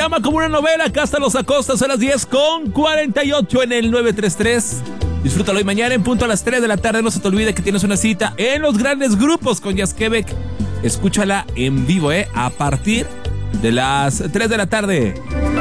llama como una novela. Acá hasta Los Acostas a las 10:48 en el 933. Disfrútalo hoy mañana en punto a las 3 de la tarde. No se te olvide que tienes una cita en los grandes grupos con Jazz Quebec. Escúchala en vivo, a partir de las 3 de la tarde.